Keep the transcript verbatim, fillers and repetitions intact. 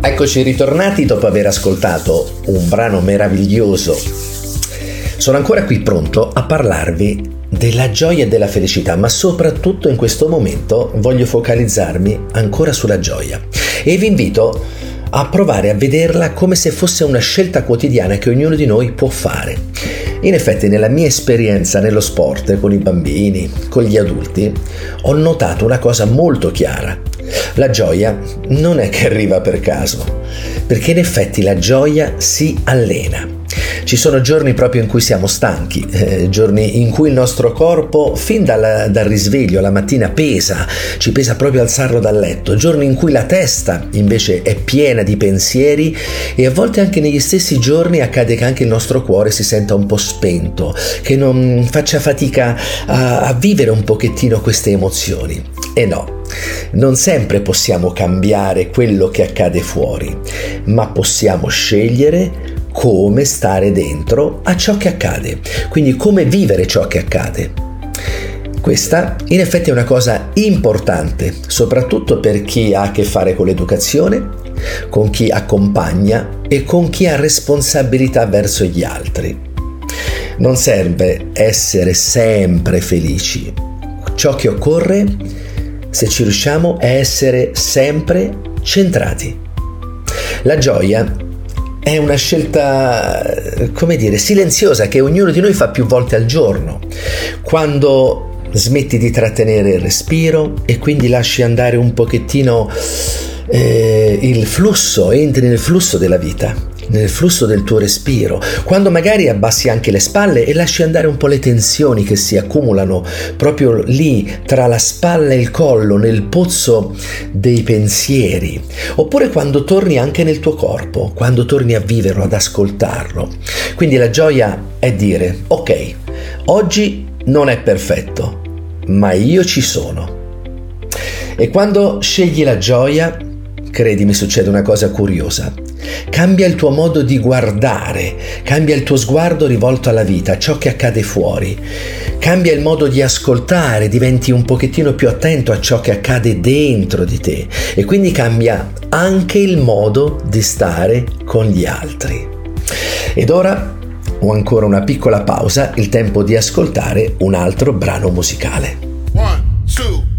Eccoci ritornati dopo aver ascoltato un brano meraviglioso. Sono ancora qui pronto a parlarvi della gioia e della felicità, ma soprattutto in questo momento voglio focalizzarmi ancora sulla gioia e vi invito a provare a vederla come se fosse una scelta quotidiana che ognuno di noi può fare. In effetti, nella mia esperienza nello sport, con i bambini, con gli adulti, ho notato una cosa molto chiara. La gioia non è che arriva per caso, perché in effetti la gioia si allena. Ci sono giorni proprio in cui siamo stanchi, eh, giorni in cui il nostro corpo, fin dal, dal risveglio la mattina, pesa, ci pesa proprio alzarlo dal letto, giorni in cui la testa invece è piena di pensieri e a volte anche negli stessi giorni accade che anche il nostro cuore si senta un po' spento, che non faccia fatica a, a vivere un pochettino queste emozioni. E no, non sempre possiamo cambiare quello che accade fuori, ma possiamo scegliere come stare dentro a ciò che accade, quindi come vivere ciò che accade. Questa in effetti è una cosa importante, soprattutto per chi ha a che fare con l'educazione, con chi accompagna e con chi ha responsabilità verso gli altri. Non serve essere sempre felici. Ciò che occorre, se ci riusciamo, è essere sempre centrati. La gioia è una scelta, come dire, silenziosa che ognuno di noi fa più volte al giorno, quando smetti di trattenere il respiro e quindi lasci andare un pochettino eh, il flusso, entri nel flusso della vita, nel flusso del tuo respiro, quando magari abbassi anche le spalle e lasci andare un po' le tensioni che si accumulano proprio lì tra la spalla e il collo, nel pozzo dei pensieri, oppure quando torni anche nel tuo corpo, quando torni a viverlo, ad ascoltarlo. Quindi la gioia è dire: ok, oggi non è perfetto, ma io ci sono. E quando scegli la gioia, credimi, succede una cosa curiosa. Cambia il tuo modo di guardare, cambia il tuo sguardo rivolto alla vita, a ciò che accade fuori, cambia il modo di ascoltare, diventi un pochettino più attento a ciò che accade dentro di te e quindi cambia anche il modo di stare con gli altri. Ed ora ho ancora una piccola pausa, il tempo di ascoltare un altro brano musicale. One, two.